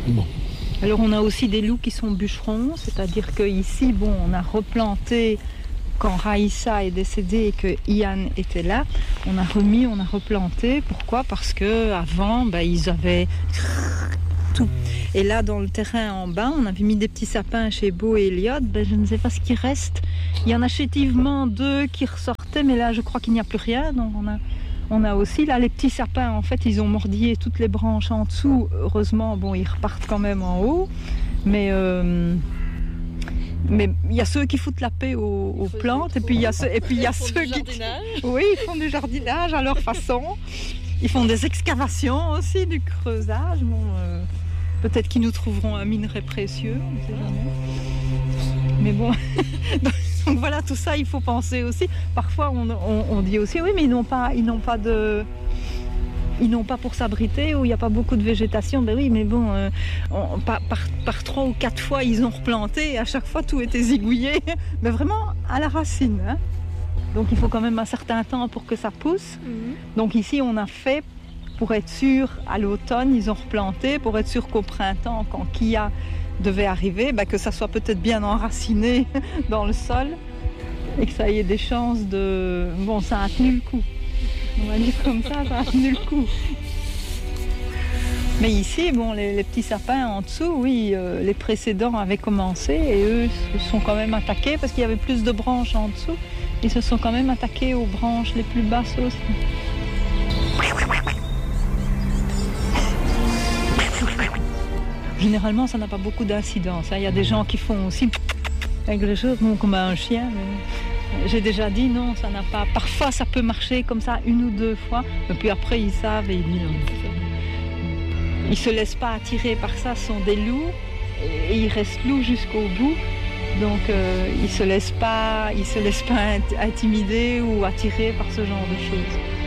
Bon. Alors on a aussi des loups qui sont bûcherons, c'est-à-dire qu'ici, bon, on a replanté quand Raïssa est décédée et que Ian était là, on a replanté. Pourquoi ? Parce que avant, ils avaient tout. Et là, dans le terrain en bas, on avait mis des petits sapins chez Beau et Elliot. Je ne sais pas ce qui reste. Il y en a chétivement 2 qui ressortaient, mais là, je crois qu'il n'y a plus rien. Donc on a aussi là les petits sapins. En fait, ils ont mordillé toutes les branches en dessous. Heureusement, bon, ils repartent quand même en haut. Mais il y a ceux qui foutent la paix aux plantes, et puis il y a ceux qui... Oui, ils font du jardinage à leur façon. Ils font des excavations aussi, du creusage. Bon, peut-être qu'ils nous trouveront un minerai précieux, on ne sait jamais. Mais bon, donc voilà, tout ça, il faut penser aussi. Parfois, on dit aussi, oui, mais ils n'ont pas pour s'abriter, où il n'y a pas beaucoup de végétation. Ben oui, mais bon, par 3 ou 4 fois, ils ont replanté, et à chaque fois, tout était zigouillé, mais vraiment à la racine. Hein. Donc il faut quand même un certain temps pour que ça pousse. Donc ici, on a fait, pour être sûr, à l'automne, ils ont replanté, pour être sûr qu'au printemps, quand Kia devait arriver, que ça soit peut-être bien enraciné dans le sol, et que ça ait des chances de... Bon, ça a tenu le coup. On va dire comme ça a tenu le coup. Mais ici, bon, les petits sapins en dessous, oui, les précédents avaient commencé et eux se sont quand même attaqués parce qu'il y avait plus de branches en dessous. Ils se sont quand même attaqués aux branches les plus basses aussi. Généralement, ça n'a pas beaucoup d'incidence. Il y a des gens qui font aussi avec les choses, bon, comme un chien. Mais... J'ai déjà dit non, ça n'a pas. Parfois, ça peut marcher comme ça 1 ou 2 fois, et puis après, ils savent et ils disent non. Ils se laissent pas attirer par ça, ce sont des loups et ils restent loups jusqu'au bout. Donc, ils se laissent pas intimider ou attirer par ce genre de choses.